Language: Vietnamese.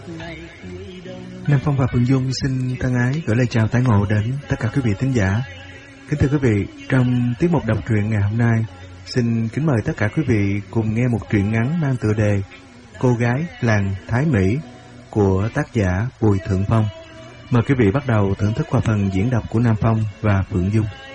Nam Phong và Phượng Dung xin thân ái gửi lời chào tái ngộ đến tất cả quý vị thính giả. Kính thưa quý vị, trong tiết mục đọc truyện ngày hôm nay, xin kính mời tất cả quý vị cùng nghe một truyện ngắn mang tựa đề Cô gái làng Thái Mỹ của tác giả Bùi Thượng Phong. Mời quý vị bắt đầu thưởng thức qua phần diễn đọc của Nam Phong và Phượng Dung.